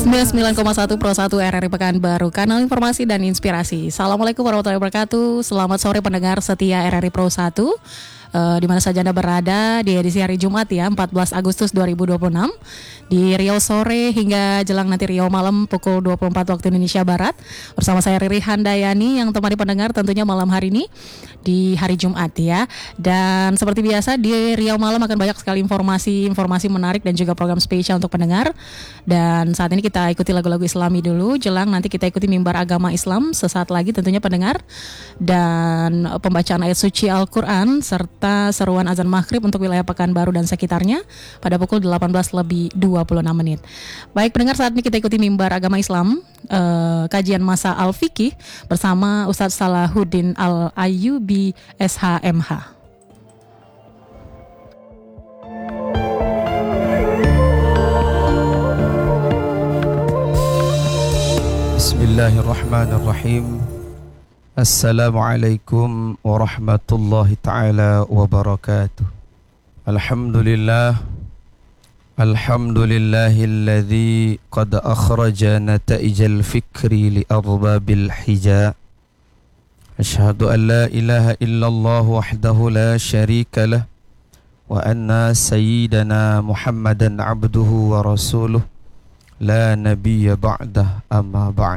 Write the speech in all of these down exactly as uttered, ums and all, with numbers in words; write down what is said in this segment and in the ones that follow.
sembilan puluh sembilan koma satu Pro satu R R I Pekanbaru, kanal informasi dan inspirasi. Assalamualaikum warahmatullahi wabarakatuh. Selamat sore pendengar setia R R I Pro satu. Uh, di mana saja Anda berada di edisi hari Jumat ya, empat belas Agustus dua ribu dua puluh enam. Di Riau sore hingga jelang nanti Riau malam pukul dua puluh empat waktu Indonesia Barat. Bersama saya Riri Handayani yang temani pendengar tentunya malam hari ini di hari Jumat ya. Dan seperti biasa di Riau malam akan banyak sekali informasi-informasi menarik dan juga program spesial untuk pendengar. Dan saat ini kita ikuti lagu-lagu Islami dulu. Jelang nanti kita ikuti mimbar agama Islam sesaat lagi tentunya pendengar. Dan pembacaan ayat suci Al-Quran serta seruan azan maghrib untuk wilayah Pekanbaru dan sekitarnya pada pukul delapan belas lebih dua puluh enam menit. Baik pendengar, saat ini kita ikuti mimbar agama Islam, eh, kajian masa Al-Fiqih bersama Ustadz Salahuddin Al-Ayyubi S H M H. Bismillahirrahmanirrahim. Assalamualaikum warahmatullahi ta'ala wabarakatuh. Alhamdulillah. Alhamdulillahilladzi qad akhraja nata'ijal fikri li arbabil hija. Ashhadu an la ilaha illallah wahdahu la syarika lah. Wa anna sayyidana Muhammadan abduhu wa rasuluh. La nabiyya ba'dah amma ba'd.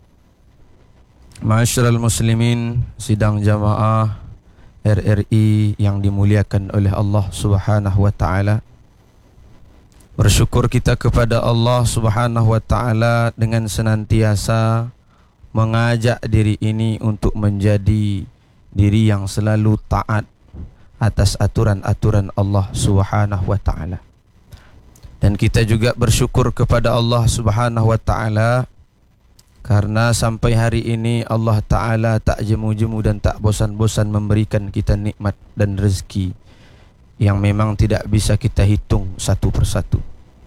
Ma'asyiral muslimin, sidang jamaah R R I yang dimuliakan oleh Allah Subhanahu wa taala. Bersyukur kita kepada Allah Subhanahu wa taala dengan senantiasa mengajak diri ini untuk menjadi diri yang selalu taat atas aturan-aturan Allah Subhanahu wa taala. Dan kita juga bersyukur kepada Allah Subhanahu wa taala karena sampai hari ini Allah Ta'ala tak jemu-jemu dan tak bosan-bosan memberikan kita nikmat dan rezeki yang memang tidak bisa kita hitung satu persatu.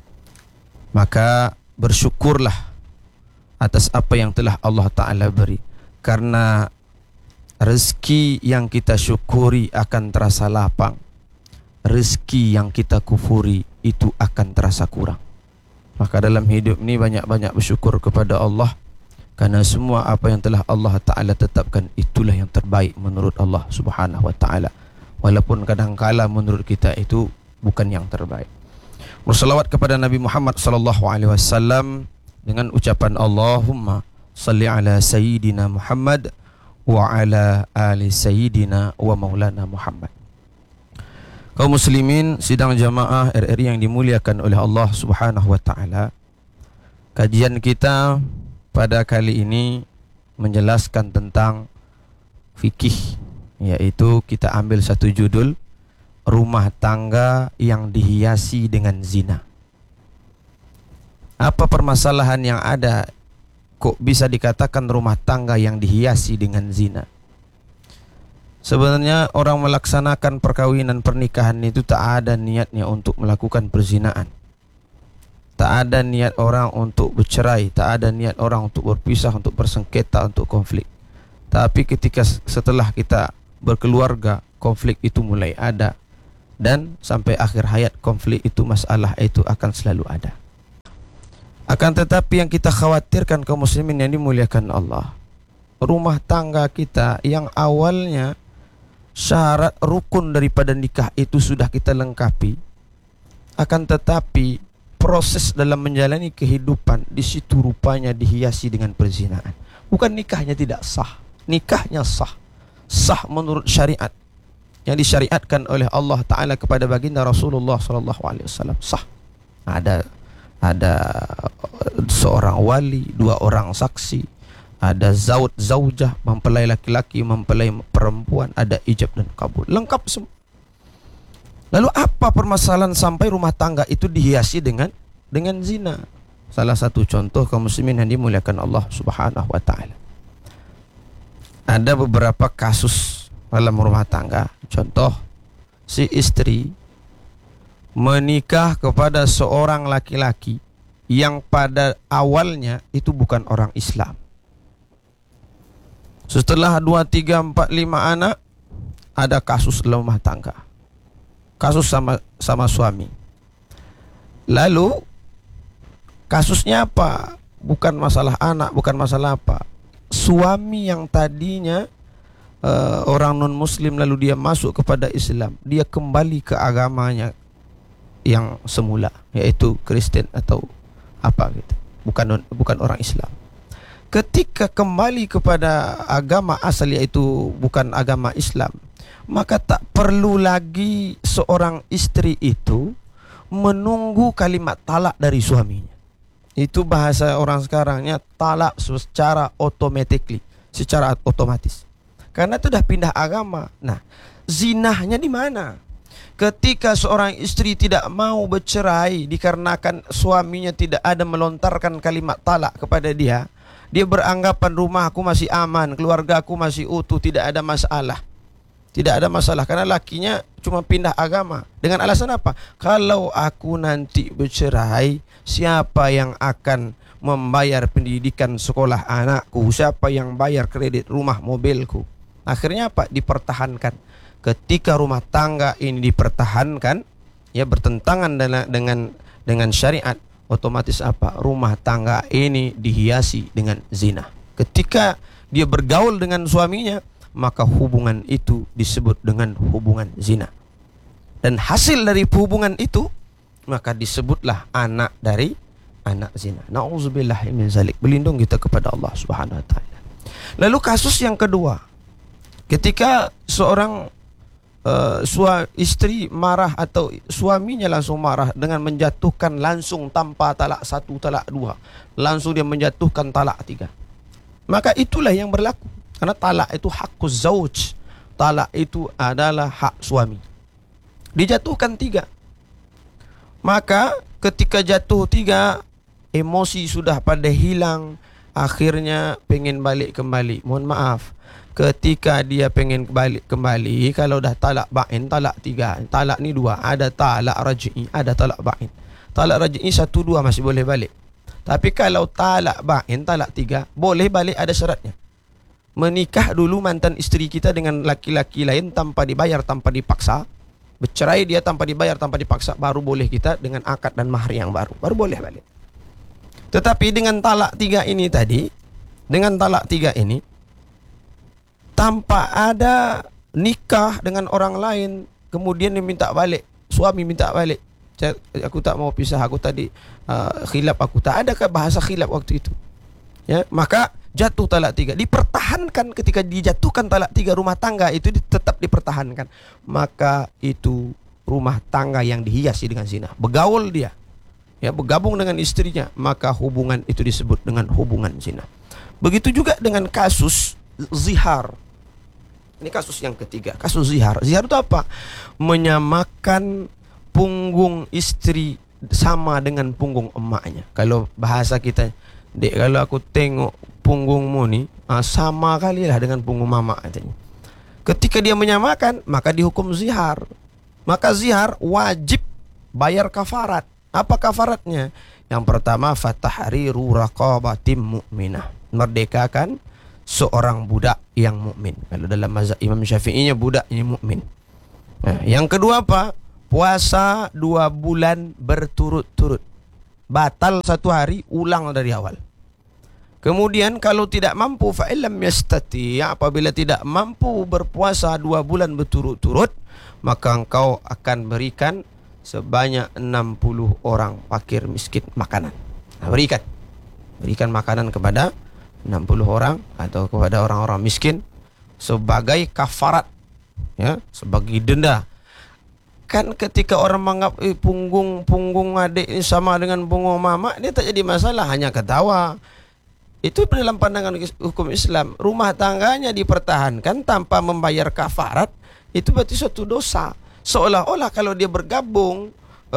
Maka bersyukurlah atas apa yang telah Allah Ta'ala beri. Karena rezeki yang kita syukuri akan terasa lapang, rezeki yang kita kufuri itu akan terasa kurang. Maka dalam hidup ini banyak-banyak bersyukur kepada Allah, karena semua apa yang telah Allah Ta'ala tetapkan itulah yang terbaik menurut Allah Subhanahu wa Ta'ala. Walaupun kadangkala menurut kita itu bukan yang terbaik. Bersalawat kepada Nabi Muhammad sallallahu alaihi wasallam dengan ucapan Allahumma salli ala sayyidina Muhammad wa ala ali sayyidina wa maulana Muhammad. Kaum muslimin, sidang jamaah R R I yang dimuliakan oleh Allah Subhanahu wa Ta'ala. Kajian kita pada kali ini menjelaskan tentang fikih, yaitu kita ambil satu judul, rumah tangga yang dihiasi dengan zina. Apa permasalahan yang ada kok bisa dikatakan rumah tangga yang dihiasi dengan zina? Sebenarnya orang melaksanakan perkawinan pernikahan itu tak ada niatnya untuk melakukan perzinaan. Tak ada niat orang untuk bercerai, tak ada niat orang untuk berpisah, untuk bersengketa, untuk konflik. Tapi ketika setelah kita berkeluarga, konflik itu mulai ada. Dan sampai akhir hayat konflik itu, masalah itu akan selalu ada. Akan tetapi yang kita khawatirkan kaum muslimin yang dimuliakan Allah, rumah tangga kita yang awalnya syarat rukun daripada nikah itu sudah kita lengkapi, akan tetapi proses dalam menjalani kehidupan di situ rupanya dihiasi dengan perzinaan. Bukan nikahnya tidak sah, nikahnya sah, sah menurut syariat yang disyariatkan oleh Allah Ta'ala kepada baginda Rasulullah sallallahu alaihi wasallam, sah. Ada ada seorang wali, dua orang saksi, ada zaud zaujah, mempelai laki-laki, mempelai perempuan, ada ijab dan kabul, lengkap semua. Lalu apa permasalahan sampai rumah tangga itu dihiasi dengan dengan zina? Salah satu contoh kaum muslimin yang dimuliakan Allah Subhanahu wa Ta'ala, ada beberapa kasus dalam rumah tangga. Contoh, si istri menikah kepada seorang laki-laki yang pada awalnya itu bukan orang Islam. Setelah dua, tiga, empat, lima anak, ada kasus dalam rumah tangga, kasus sama sama suami. Lalu Kasusnya apa? Bukan masalah anak, bukan masalah apa. Suami yang tadinya uh, orang non-muslim lalu dia masuk kepada Islam, dia kembali ke agamanya yang semula, yaitu Kristen atau apa gitu. Bukan bukan orang Islam. Ketika kembali kepada agama asal, yaitu bukan agama Islam, maka tak perlu lagi seorang istri itu menunggu kalimat talak dari suaminya. Itu bahasa orang sekarangnya talak secara automatically, secara otomatis. Karena itu dah pindah agama. Nah, zinahnya di mana? Ketika seorang istri tidak mau bercerai dikarenakan suaminya tidak ada melontarkan kalimat talak kepada dia, dia beranggapan rumahku masih aman, keluargaku masih utuh, tidak ada masalah. Tidak ada masalah karena lakinya cuma pindah agama. Dengan alasan apa? Kalau aku nanti bercerai, siapa yang akan membayar pendidikan sekolah anakku? Siapa yang bayar kredit rumah mobilku? Akhirnya apa? Dipertahankan. Ketika rumah tangga ini dipertahankan, ya bertentangan dengan dengan, dengan syariat, otomatis apa? Rumah tangga ini dihiasi dengan zina. Ketika dia bergaul dengan suaminya, maka hubungan itu disebut dengan hubungan zina. Dan hasil dari hubungan itu, maka disebutlah anak dari anak zina. Na'udzubillah min zalik. Berlindung kita kepada Allah Subhanahu wa taala. Lalu kasus yang kedua, ketika seorang uh, suami istri marah atau suaminya langsung marah dengan menjatuhkan langsung tanpa talak satu, talak dua, langsung dia menjatuhkan talak tiga. Maka itulah yang berlaku. Karena talak itu hakuz zauj. Talak itu adalah hak suami. Dijatuhkan tiga. Maka ketika jatuh tiga, emosi sudah pada hilang. Akhirnya pengen balik kembali. Mohon maaf, ketika dia pengen balik kembali, kalau dah talak ba'in, talak tiga. Talak ni dua. Ada talak raj'i, ada talak ba'in. Talak raj'i satu dua masih boleh balik. Tapi kalau talak ba'in, talak tiga, boleh balik, ada syaratnya. Menikah dulu mantan istri kita dengan laki-laki lain tanpa dibayar, tanpa dipaksa. Bercerai dia tanpa dibayar, tanpa dipaksa. Baru boleh kita dengan akad dan mahar yang baru. Baru boleh balik. Tetapi dengan talak tiga ini tadi, dengan talak tiga ini, tanpa ada nikah dengan orang lain, kemudian dia minta balik, suami minta balik. Aku tak mau pisah, aku tadi uh, khilaf, aku tak ada ke bahasa khilaf waktu itu. Ya, maka jatuh talak tiga. Dipertahankan ketika dijatuhkan talak tiga, rumah tangga itu tetap dipertahankan. Maka itu rumah tangga yang dihiasi dengan zina. Bergaul dia, ya, bergabung dengan istrinya, maka hubungan itu disebut dengan hubungan zina. Begitu juga dengan kasus zihar. Ini kasus yang ketiga, kasus zihar. Zihar itu apa? Menyamakan punggung istri sama dengan punggung emaknya. Kalau bahasa kita, dek, kalau aku tengok punggungmu ni ah, sama kali lah dengan punggung mama katanya. Ketika dia menyamakan, maka dihukum zihar. Maka zihar wajib bayar kafarat. Apa kafaratnya? Yang pertama, fatahriru raqabatim mu'minah, merdekakan seorang budak yang mukmin. Kalau dalam mazhab Imam Syafi'inya budaknya mukmin. Nah, yang kedua apa? Puasa dua bulan berturut-turut. Batal satu hari, ulang dari awal. Kemudian kalau tidak mampu, fa'illam yastati, apabila tidak mampu berpuasa dua bulan berturut-turut, maka engkau akan berikan sebanyak enam puluh orang fakir miskin makanan. Nah, berikan. Berikan makanan kepada enam puluh orang atau kepada orang-orang miskin sebagai kafarat, ya, sebagai denda. Kan ketika orang menganggap eh, punggung punggung adik ini sama dengan punggung mama, dia tak jadi masalah, hanya ketawa. Itu dalam pandangan hukum Islam. Rumah tangganya dipertahankan tanpa membayar kafarat, itu berarti suatu dosa. Seolah-olah kalau dia bergabung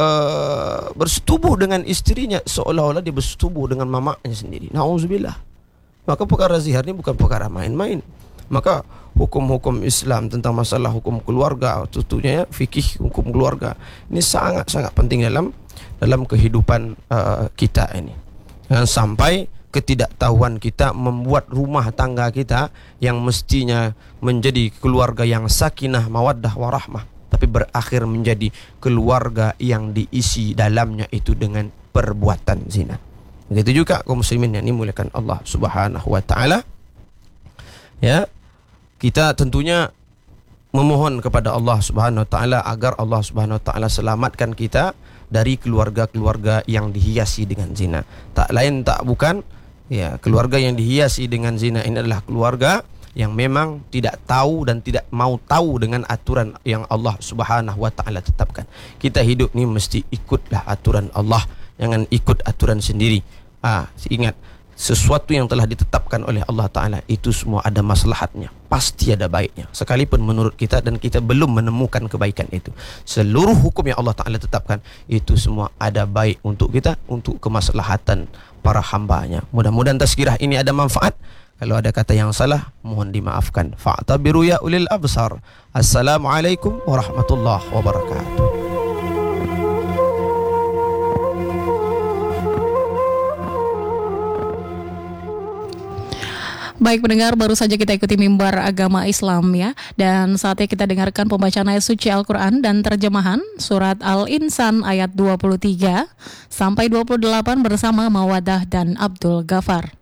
uh, bersetubuh dengan istrinya, seolah-olah dia bersetubuh dengan mamanya sendiri. Na'udzubillah. Maka perkara zihar ini bukan perkara main-main. Maka hukum-hukum Islam tentang masalah hukum keluarga, tentunya ya, fikih hukum keluarga, ini sangat-sangat penting dalam dalam kehidupan uh, kita ini. Jangan sampai ketidaktahuan kita membuat rumah tangga kita yang mestinya menjadi keluarga yang sakinah, mawaddah, warahmah, tapi berakhir menjadi keluarga yang diisi dalamnya itu dengan perbuatan zina. Begitu juga kaum muslimin yang dimuliakan Allah Subhanahu wa taala. Ya, kita tentunya memohon kepada Allah Subhanahu wa taala agar Allah Subhanahu wa taala selamatkan kita dari keluarga-keluarga yang dihiasi dengan zina. Tak lain tak bukan, ya, keluarga yang dihiasi dengan zina ini adalah keluarga yang memang tidak tahu dan tidak mau tahu dengan aturan yang Allah Subhanahu wa taala tetapkan. Kita hidup ni mesti ikutlah aturan Allah, jangan ikut aturan sendiri. Ah, ingat, sesuatu yang telah ditetapkan oleh Allah Ta'ala itu semua ada maslahatnya, pasti ada baiknya, sekalipun menurut kita dan kita belum menemukan kebaikan itu. Seluruh hukum yang Allah Ta'ala tetapkan itu semua ada baik untuk kita, untuk kemaslahatan para hambanya. Mudah-mudahan tazkirah ini ada manfaat. Kalau ada kata yang salah, mohon dimaafkan. Fa'tabiru ya ulil absar. Assalamualaikum warahmatullahi wabarakatuh. Baik pendengar, baru saja kita ikuti mimbar agama Islam ya. Dan saatnya kita dengarkan pembacaan ayat suci Al-Quran dan terjemahan surat Al-Insan ayat dua puluh tiga sampai dua puluh delapan bersama Mawadah dan Abdul Ghafar.